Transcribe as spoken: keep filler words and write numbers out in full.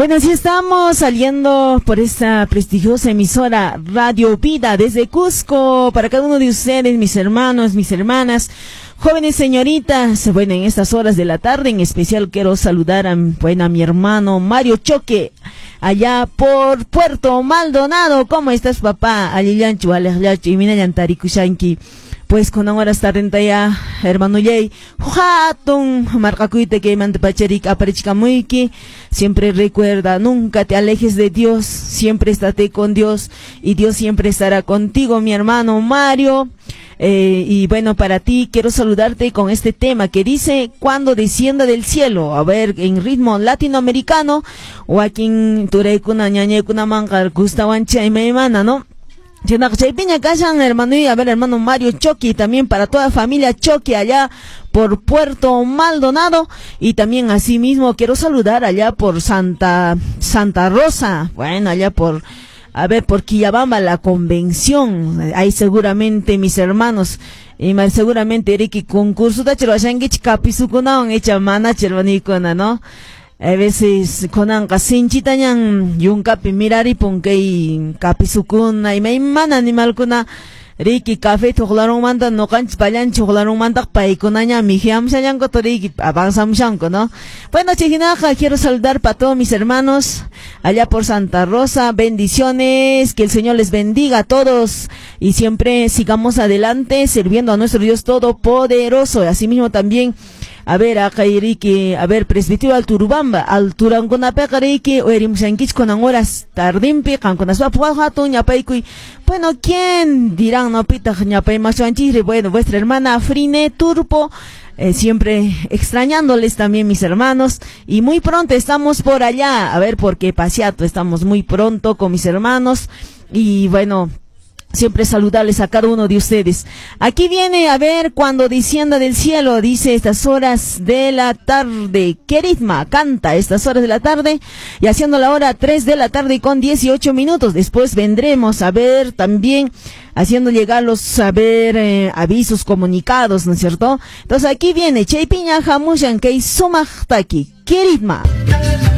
Bueno, así estamos saliendo por esta prestigiosa emisora Radio Vida desde Cusco para cada uno de ustedes, mis hermanos, mis hermanas, jóvenes señoritas. Bueno, en estas horas de la tarde en especial quiero saludar a, bueno, a mi hermano Mario Choque allá por Puerto Maldonado. ¿Cómo estás, papá? Alillanchu, alejlachu, y minayantarikushanki. Pues con ahora está renta ya, hermano Yey, jatun, marcacuite que mante pacherik aparechika muiki. Siempre recuerda, nunca te alejes de Dios, siempre estate con Dios y Dios siempre estará contigo, mi hermano Mario. Eh, y bueno, para ti quiero saludarte con este tema que dice cuando descienda del cielo, a ver, en ritmo latinoamericano, o aquí en Turecuna, Ñañecuna, Mancar, Gustavancha y Meimana, ¿no? Hermano, y a ver, hermano Mario Choqui, también para toda familia Choqui allá por Puerto Maldonado, y también así mismo quiero saludar allá por Santa Santa Rosa, bueno, allá por, a ver, por Quillabamba, la convención, ahí seguramente mis hermanos, y más seguramente Eriki concurso da Chervashanguich Capisucuna, hecha mana Chervanicona, ¿no? A veces con anca sinchitañan y un capi mirari ponque capisukuna y me mana animal kuna riki café chocolaron manda no canch payan chocolaron manda paikunaña mi hiam sayan kotoriki avanzam shanko, ¿no? Bueno, chijinaja, quiero saludar para todos mis hermanos allá por Santa Rosa. Bendiciones, que el Señor les bendiga a todos y siempre sigamos adelante sirviendo a nuestro Dios Todopoderoso. Y así mismo también, a ver, acá iriki, a ver, presbiterio al Turubamba, al Turancona Pecariki, o Erimshankich con horas tardimpi, Canconas Papuajato, Ñapaikui. Bueno, ¿quién dirán, no pita, Ñapay Machanchire? Bueno, vuestra hermana Frine Turpo, eh, siempre extrañándoles también, mis hermanos, y muy pronto estamos por allá, a ver, porque Pasiato, estamos muy pronto con mis hermanos, y bueno, siempre saludarles a cada uno de ustedes. Aquí viene, a ver, cuando descienda del cielo, dice estas horas de la tarde. ¿Qué ritmo canta estas horas de la tarde? Y haciendo la hora tres de la tarde con dieciocho minutos. Después vendremos a ver también, haciendo llegar los, a ver, eh, avisos comunicados, ¿no es cierto? Entonces aquí viene, Cheipiña Jamushan Kei Sumachtaki. ¿Qué ritmo?